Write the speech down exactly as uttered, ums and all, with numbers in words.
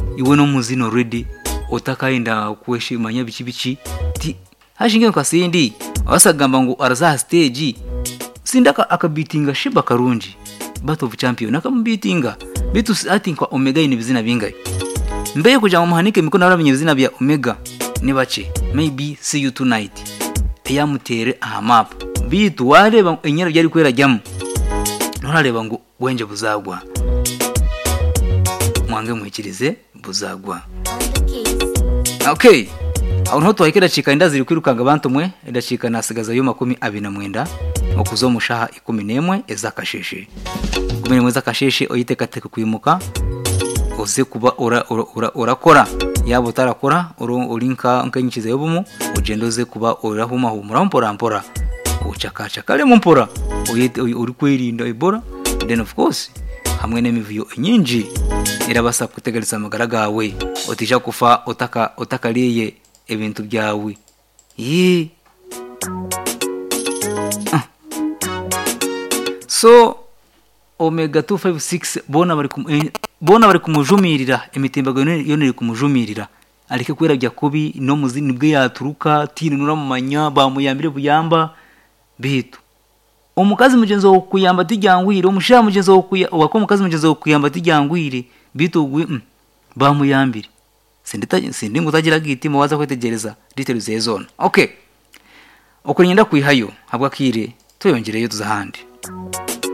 iwe no muzino already otakaenda kweshimanya bichi bichi ti hashinge kasindi wasagamba ngo araza stage sindaka akabitinga shiba karunji battle of champion akamubitinga bitu ati kwa Omega ni bizina bingaye mbeye kuja mu muhanike miko naramenye bizina bya Omega ni bace maybe see you tonight eyamutere aha map bitu wareba enyera byari kwera jyamu nurareba ngo gwenje buzagwa mwange muhikirize buzagwa. Okay, aho nto twahekera cika inda ziri kwirukanga abantu mwe edacika nasigaza yo makumi abiri na mwenda okuzo mushaha ikumi n'imwe ezakasheshe kumi n'imwe ezakasheshe oyiteka teka kwimuka oze kuba ora ora orakora yabo utarakora urinka nkanyikize yobumu ugendoze kuba orahuma humura mpora mpora ucakaca kale mpora uri kwirinda Ebola. Then of course hamwe n'emivuyo nyinji irabasa kutegereza amagara gawe otija kufa otaka otakaliye ebintu byawe yi ah. So Omega two five six bona bari bona bari kumujumirira imitimbago yone kumujumirira arike kwera bya kubi no muzini bwe yaturuka tini nuramanya bamuyambire buyamba bitu omukazi mugenzi wo kuyamba tijangwire omusha mugenzi wo kuyamba mukazi mugenzi wo kuyamba tijangwire bitu gwe mm, bamuyambire sindita sindingo tagira gitima waza kwetegereza details zezona. Okay, okurinda kwihayo habwa kire tuyongereyo tuzahandi.